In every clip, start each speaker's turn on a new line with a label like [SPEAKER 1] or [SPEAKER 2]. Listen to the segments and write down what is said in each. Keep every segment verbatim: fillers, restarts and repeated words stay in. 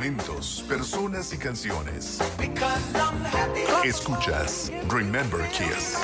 [SPEAKER 1] momentos, personas y canciones. Escuchas Remember Kiss.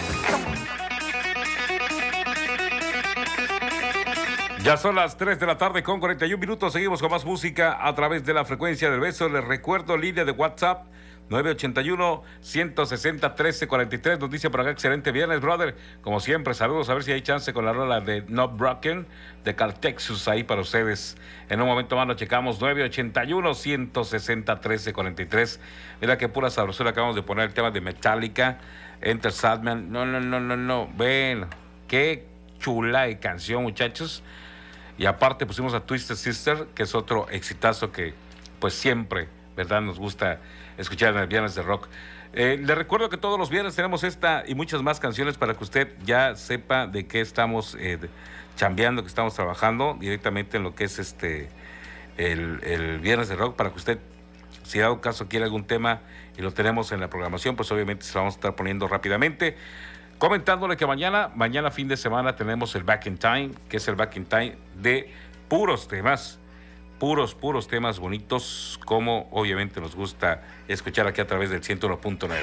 [SPEAKER 2] Ya son las tres de la tarde con cuarenta y un minutos. Seguimos con más música a través de la frecuencia del beso. Les recuerdo, línea de WhatsApp nueve ochenta y uno, ciento sesenta, trece cuarenta y tres. Nos dice por acá, excelente viernes, brother. Como siempre, saludos. A ver si hay chance con la rola de Not Broken de Caltexus ahí para ustedes. En un momento más lo checamos. nueve ochenta y uno, ciento sesenta, trece cuarenta y tres. Mira qué pura sabrosura acabamos de poner el tema de Metallica, Enter Sandman. No, no, no, no, no. Ven, qué chula de canción, muchachos. Y aparte pusimos a Twisted Sister, que es otro exitazo que pues siempre, ¿verdad?, nos gusta escuchar en el Viernes de Rock. Eh, le recuerdo que todos los viernes tenemos esta y muchas más canciones para que usted ya sepa de qué estamos eh, chambeando, que estamos trabajando directamente en lo que es este el, el Viernes de Rock, para que usted, si dado caso quiere algún tema y lo tenemos en la programación, pues obviamente se lo vamos a estar poniendo rápidamente. Comentándole que mañana, mañana fin de semana tenemos el Back in Time, que es el Back in Time de puros temas, puros, puros temas bonitos, como obviamente nos gusta escuchar aquí a través del ciento uno punto nueve.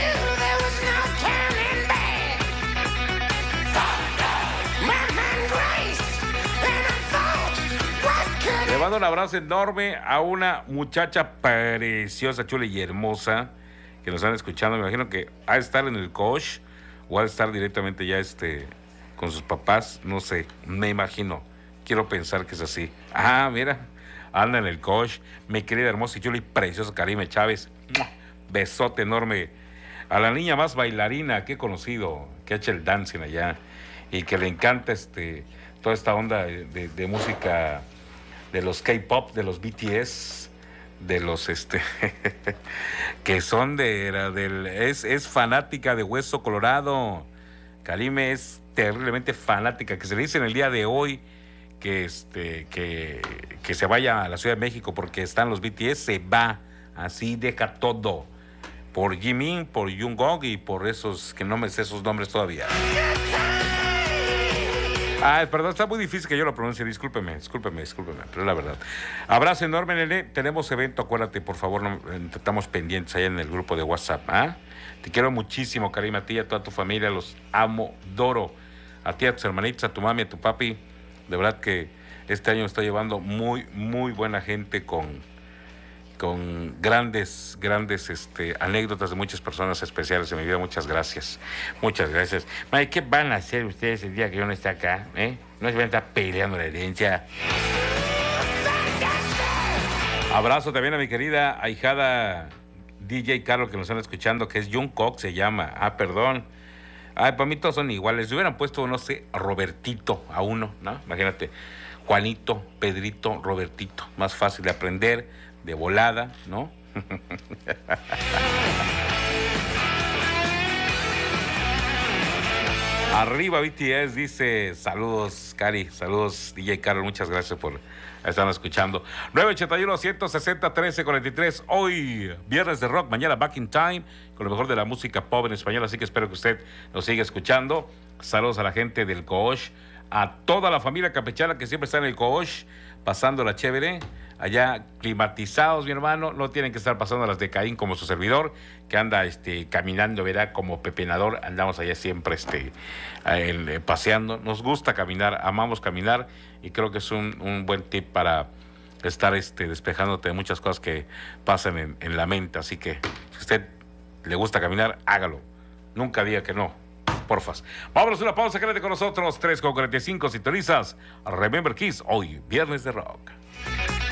[SPEAKER 2] Le mando un abrazo enorme a una muchacha preciosa, chula y hermosa que nos están escuchando. Me imagino que ha de estar en el coach o ha de estar directamente ya este con sus papás, no sé, me imagino, quiero pensar que es así. Ah, mira, anda en el coach, mi querida hermosa y chula y preciosa Karime Chávez. Besote enorme a la niña más bailarina que he conocido, que ha hecho el dancing allá y que le encanta este toda esta onda de, de, de música de los K-pop, de los B T S, de los este que son de del es es fanática de Hueso Colorado. Karime es terriblemente fanática, que se le dice en el día de hoy que este que que se vaya a la Ciudad de México porque están los B T S, se va, así deja todo por Jimin, por Jungkook y por esos que no me sé esos nombres todavía. Ah, perdón, está muy difícil que yo lo pronuncie, discúlpeme, discúlpeme, discúlpeme, pero es la verdad. Abrazo enorme, nene, tenemos evento, acuérdate, por favor, no, estamos pendientes ahí en el grupo de WhatsApp, ¿ah? Te quiero muchísimo, Karime, a ti y a toda tu familia, los amo, adoro, a ti, a tus hermanitos, a tu mami, a tu papi, de verdad que este año me está llevando muy, muy buena gente con... con grandes, grandes este, anécdotas de muchas personas especiales en mi vida. Muchas gracias, muchas gracias. Madre, ¿qué van a hacer ustedes el día que yo no esté acá? ¿Eh? No se van a estar peleando la herencia. Abrazo también a mi querida ahijada D J Carlos, que nos están escuchando, que es Jungkook, se llama. Ah, perdón. Ay, para mí todos son iguales. Si hubieran puesto, no sé, Robertito a uno, ¿no? Imagínate, Juanito, Pedrito, Robertito. Más fácil de aprender, de volada, ¿no? Arriba B T S, dice, saludos, Cari, saludos, D J Carol, muchas gracias por estar escuchando. nueve ochenta y uno, ciento sesenta, trece cuarenta y tres, hoy, Viernes de Rock, mañana Back in Time, con lo mejor de la música pop en español, así que espero que usted nos siga escuchando. Saludos a la gente del Coosh, a toda la familia campechana que siempre está en el Coosh, pasando la chévere, allá climatizados, mi hermano, no tienen que estar pasando las de Caín como su servidor, que anda este, caminando, verá, como pepenador, andamos allá siempre este, eh, paseando, nos gusta caminar, amamos caminar, y creo que es un, un buen tip para estar este, despejándote de muchas cosas que pasan en, en la mente, así que si a usted le gusta caminar, hágalo, nunca diga que no. Porfas. Vámonos a una pausa, quédate con nosotros. tres con cuarenta y cinco, sintonizas Remember Kiss, hoy, Viernes de Rock.